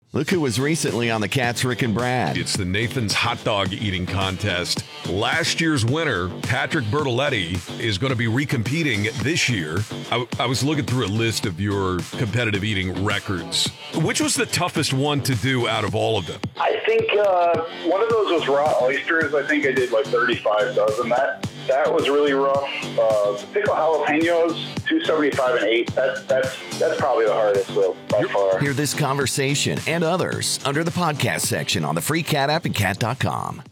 Look who was recently on the Cats, Rick and Brad. It's the Nathan's Hot Dog Eating Contest. Last year's winner, Patrick Bertoletti, is going to be recompeting this year. I was looking through a list of your competitive eating records. Which was the toughest one to do out of all of them? I think one of those was raw oysters. I think I did like 35 dozen. That was really rough. Pickle jalapenos, 275 and 8. That's probably the hardest by far. Hear this conversation and others under the podcast section on the free Cat app and cat.com.